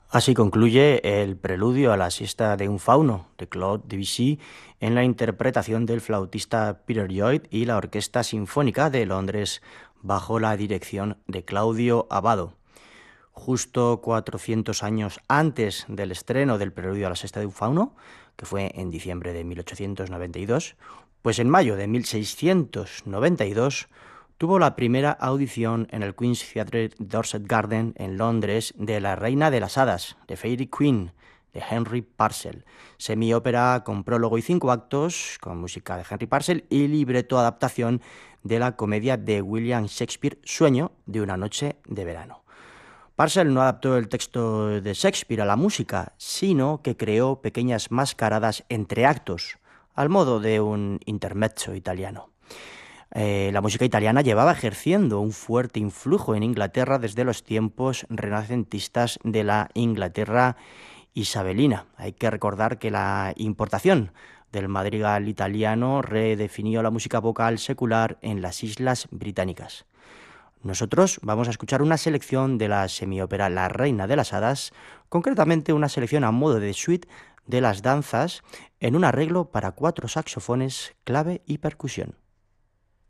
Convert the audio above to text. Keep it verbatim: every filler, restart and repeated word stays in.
Así concluye el preludio a la siesta de un fauno de Claude Debussy en la interpretación del flautista Peter Lloyd y la Orquesta Sinfónica de Londres bajo la dirección de Claudio Abbado. Justo cuatrocientos años antes del estreno del preludio a la siesta de un fauno, que fue en diciembre de mil ochocientos noventa y dos, pues en mayo de mil seiscientos noventa y dos tuvo la primera audición en el Queen's Theatre Dorset Garden en Londres de La Reina de las Hadas, The Fairy Queen, de Henry Purcell, semiópera con prólogo y cinco actos, con música de Henry Purcell y libreto adaptación de la comedia de William Shakespeare Sueño de una noche de verano. Purcell no adaptó el texto de Shakespeare a la música, sino que creó pequeñas mascaradas entre actos, al modo de un intermezzo italiano. Eh, la música italiana llevaba ejerciendo un fuerte influjo en Inglaterra desde los tiempos renacentistas de la Inglaterra isabelina. Hay que recordar que la importación del madrigal italiano redefinió la música vocal secular en las Islas Británicas. Nosotros vamos a escuchar una selección de la semiópera La Reina de las Hadas, concretamente una selección a modo de suite de las danzas en un arreglo para cuatro saxofones, clave y percusión.